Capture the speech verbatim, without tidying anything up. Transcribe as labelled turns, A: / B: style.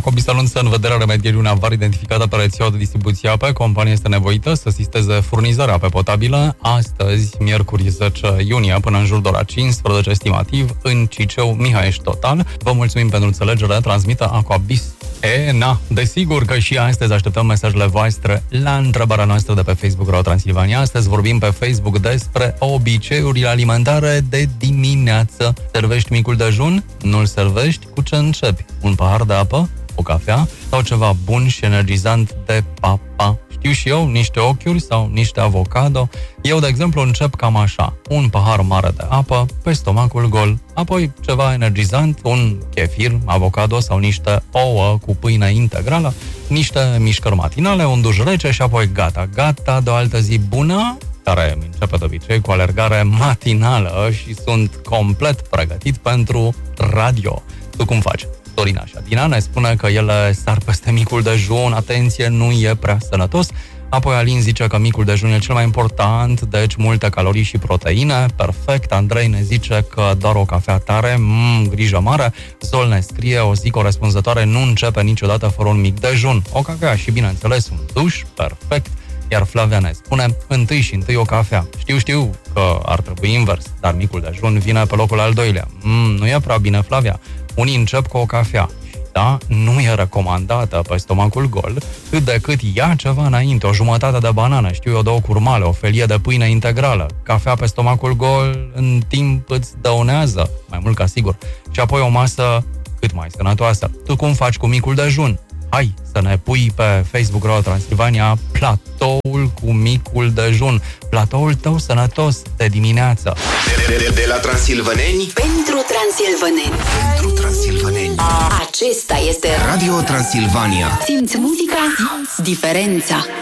A: Acobis anunță în vederea remedierii unei avari identificată pe rețeaua de distribuție apă. Compania este nevoită să asisteze furnizarea apă potabilă astăzi, miercuri zece iunie, până în jur de ora cincisprezece, estimativ, în Ciceu, Mihăiești total. Vă mulțumim pentru înțelegere, transmită Acobis. E, na, desigur că și astăzi așteptăm mesajele voastre la întrebarea noastră de pe Facebook Radio Transilvania. Astăzi vorbim pe Facebook despre obiceiurile alimentare de dimineață. Servești micul dejun? Nu-l servești? Cu ce începi? Un pahar de apă? O cafea? Sau ceva bun și energizant de papa? Știu și eu, niște ochiuri sau niște avocado. Eu, de exemplu, încep cam așa. Un pahar mare de apă pe stomacul gol. Apoi ceva energizant, un chefir, avocado sau niște ouă cu pâine integrală, niște mișcări matinale, un duș rece și apoi gata. Gata de o altă zi bună, care începe de obicei cu alergare matinală și sunt complet pregătit pentru radio. Tu cum faci? Dorina și Adina ne spune că ele sar peste micul dejun, atenție, nu e prea sănătos. Apoi Alin zice că micul dejun e cel mai important, deci multe calorii și proteine. Perfect. Andrei ne zice că doar o cafea tare, mmm, grijă mare. Zol ne scrie, o zi corespunzătoare nu începe niciodată fără un mic dejun. O cafea și, bineînțeles, un duș, perfect. Iar Flavia ne spune, întâi și întâi o cafea. Știu, știu că ar trebui invers, dar micul dejun vine pe locul al doilea. Mm, nu e prea bine, Flavia. Unii încep cu o cafea. Da, nu e recomandată pe stomacul gol, cât de cât ia ceva înainte, o jumătate de banană, știu eu, două curmale, o felie de pâine integrală. Cafea pe stomacul gol în timp îți dăunează, mai mult ca sigur. Și apoi o masă cât mai sănătoasă. Tu cum faci cu micul dejun? Hai să ne pui pe Facebook Radio Transilvania platoul cu micul dejun. Platoul tău sănătos de dimineață.
B: De, de, de la transilvăneni
C: pentru transilvăneni.
B: Pentru transilvăneni.
C: Acesta este
B: Radio Transilvania.
C: Simți muzica, simți diferența.